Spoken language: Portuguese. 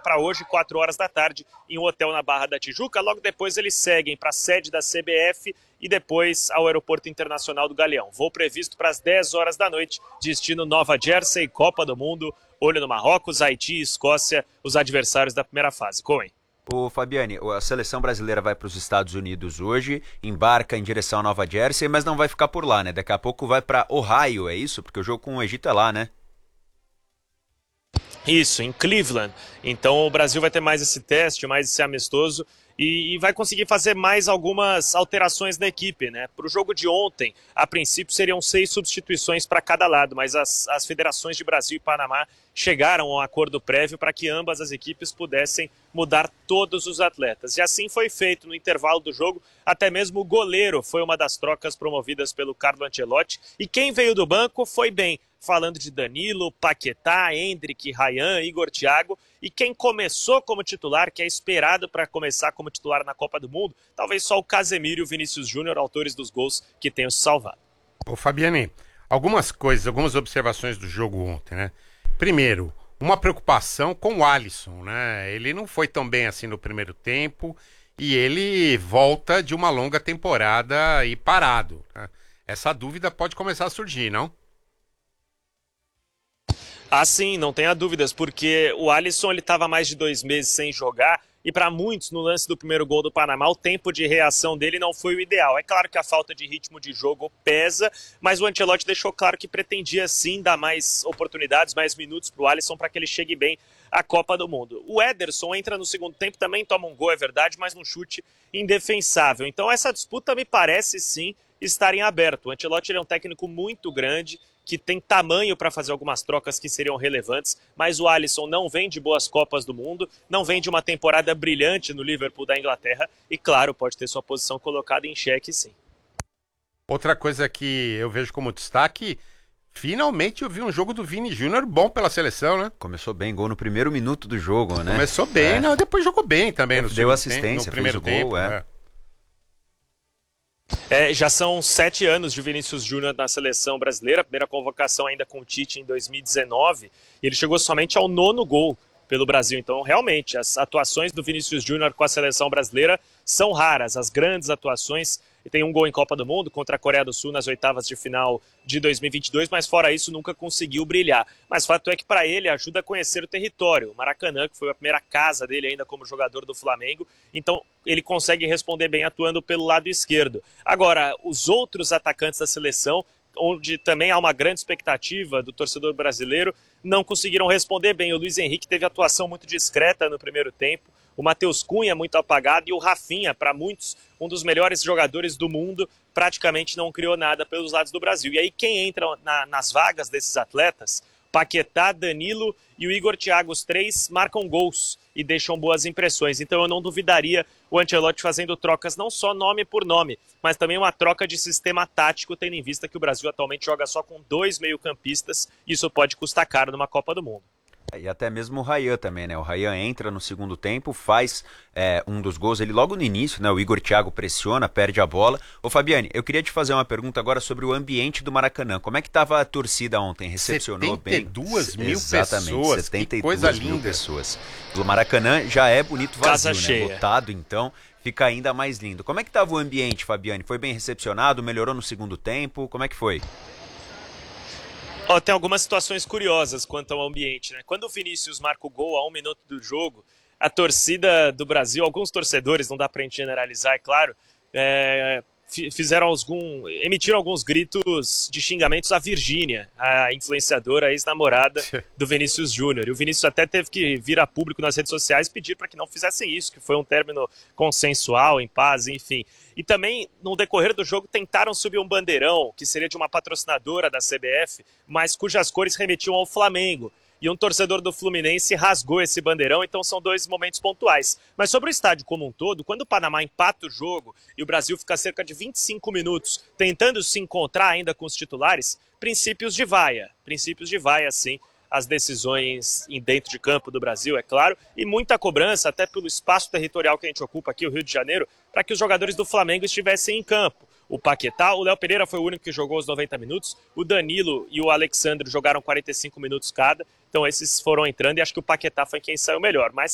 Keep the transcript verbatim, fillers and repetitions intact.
para hoje, quatro horas da tarde, em um hotel na Barra da Tijuca. Logo depois eles seguem para a sede da C B F e depois ao Aeroporto Internacional do Galeão. Voo previsto para as dez horas da noite, destino Nova Jersey, Copa do Mundo, olho no Marrocos, Haiti e Escócia, os adversários da primeira fase. Coen. Ô Fabiane, a seleção brasileira vai para os Estados Unidos hoje, embarca em direção a Nova Jersey, mas não vai ficar por lá, né? Daqui a pouco vai para Ohio, é isso? Porque o jogo com o Egito é lá, né? Isso, em Cleveland. Então o Brasil vai ter mais esse teste, mais esse amistoso e, e vai conseguir fazer mais algumas alterações na equipe, né? Para o jogo de ontem, a princípio seriam seis substituições para cada lado, mas as, as federações de Brasil e Panamá chegaram a um acordo prévio para que ambas as equipes pudessem mudar todos os atletas. E assim foi feito no intervalo do jogo, até mesmo o goleiro foi uma das trocas promovidas pelo Carlo Ancelotti. E quem veio do banco foi bem, falando de Danilo, Paquetá, Endrick, Ryan, Igor Thiago. E quem começou como titular, que é esperado para começar como titular na Copa do Mundo, talvez só o Casemiro e o Vinícius Júnior, autores dos gols que tenham se salvado. Ô Fabiane, algumas coisas, algumas observações do jogo ontem, né? Primeiro, uma preocupação com o Alisson, né? Ele não foi tão bem assim no primeiro tempo e ele volta de uma longa temporada e parado, né? Essa dúvida pode começar a surgir, não? Ah, sim, não tenha dúvidas, porque o Alisson ele estava mais de dois meses sem jogar e para muitos, no lance do primeiro gol do Panamá, o tempo de reação dele não foi o ideal. É claro que a falta de ritmo de jogo pesa, mas o Ancelotti deixou claro que pretendia sim dar mais oportunidades, mais minutos para o Alisson para que ele chegue bem à Copa do Mundo. O Ederson entra no segundo tempo, também toma um gol, é verdade, mas num chute indefensável. Então essa disputa me parece sim estar em aberto. O Ancelotti ele é um técnico muito grande, que tem tamanho para fazer algumas trocas que seriam relevantes, mas o Alisson não vem de boas Copas do Mundo, não vem de uma temporada brilhante no Liverpool da Inglaterra e, claro, pode ter sua posição colocada em xeque, sim. Outra coisa que eu vejo como destaque, finalmente eu vi um jogo do Vini Júnior bom pela seleção, né? Começou bem, gol no primeiro minuto do jogo, né? Começou bem, é. não, depois jogou bem também. No Deu assistência, tempo, no primeiro fez o gol, tempo, é. é. É, já são sete anos de Vinícius Júnior na seleção brasileira, a primeira convocação ainda com o Tite em dois mil e dezenove, e ele chegou somente ao nono gol pelo Brasil. Então, realmente, as atuações do Vinícius Júnior com a seleção brasileira são raras, as grandes atuações. E tem um gol em Copa do Mundo contra a Coreia do Sul nas oitavas de final de dois mil e vinte e dois, mas fora isso nunca conseguiu brilhar. Mas fato é que para ele ajuda a conhecer o território. O Maracanã, que foi a primeira casa dele ainda como jogador do Flamengo, então ele consegue responder bem atuando pelo lado esquerdo. Agora, os outros atacantes da seleção, onde também há uma grande expectativa do torcedor brasileiro, não conseguiram responder bem. O Luiz Henrique teve atuação muito discreta no primeiro tempo, o Matheus Cunha muito apagado e o Rafinha, para muitos, um dos melhores jogadores do mundo, praticamente não criou nada pelos lados do Brasil. E aí quem entra na, nas vagas desses atletas, Paquetá, Danilo e o Igor Thiago, os três marcam gols e deixam boas impressões. Então eu não duvidaria o Ancelotti fazendo trocas não só nome por nome, mas também uma troca de sistema tático, tendo em vista que o Brasil atualmente joga só com dois meio-campistas e isso pode custar caro numa Copa do Mundo. E até mesmo o Ryan também, né? O Ryan entra no segundo tempo, faz é, um dos gols, ele logo no início, né? O Igor Thiago pressiona, perde a bola. Ô Fabiane, eu queria te fazer uma pergunta agora sobre o ambiente do Maracanã. Como é que estava a torcida ontem? Recepcionou setenta e duas bem? mil Exatamente, pessoas, setenta e que duas coisa mil linda. pessoas. O Maracanã já é bonito vazio, Casa cheia. né? Lotado, então fica ainda mais lindo. Como é que estava o ambiente, Fabiane? Foi bem recepcionado? Melhorou no segundo tempo? Como é que foi? Oh, tem algumas situações curiosas quanto ao ambiente, né? Quando o Vinícius marca o gol a um minuto do jogo, a torcida do Brasil, alguns torcedores, não dá pra gente generalizar, é claro, é, fizeram algum, emitiram alguns gritos de xingamentos à Virgínia, a influenciadora, a ex-namorada do Vinícius Júnior. E o Vinícius até teve que vir a público nas redes sociais pedir para que não fizessem isso, que foi um término consensual, em paz, enfim. E também, no decorrer do jogo, tentaram subir um bandeirão, que seria de uma patrocinadora da C B F, mas cujas cores remetiam ao Flamengo. E um torcedor do Fluminense rasgou esse bandeirão, então são dois momentos pontuais. Mas sobre o estádio como um todo, quando o Panamá empata o jogo e o Brasil fica cerca de vinte e cinco minutos tentando se encontrar ainda com os titulares, princípios de vaia, princípios de vaia, sim, as decisões em dentro de campo do Brasil, é claro, e muita cobrança, até pelo espaço territorial que a gente ocupa aqui, o Rio de Janeiro, para que os jogadores do Flamengo estivessem em campo. O Paquetá, o Léo Pereira foi o único que jogou os noventa minutos, o Danilo e o Alexandre jogaram quarenta e cinco minutos cada, então esses foram entrando e acho que o Paquetá foi quem saiu melhor, mas